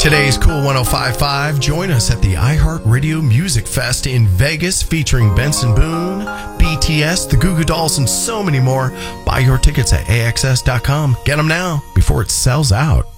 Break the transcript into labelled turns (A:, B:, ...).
A: Today's Cool 105.5. Join us at the iHeartRadio Music Fest in Vegas featuring Benson Boone, BTS, the Goo Goo Dolls, and so many more. Buy your tickets at AXS.com. Get them now before it sells out.